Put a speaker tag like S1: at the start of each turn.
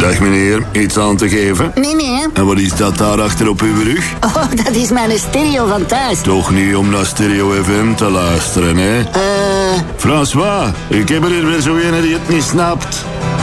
S1: Dag meneer, iets aan te geven?
S2: Nee.
S1: En wat is dat daar achter op uw rug?
S2: Oh, dat is mijn stereo van thuis.
S1: Toch niet om naar Stereo FM te luisteren, hè? François, ik heb er weer zo een die het niet snapt.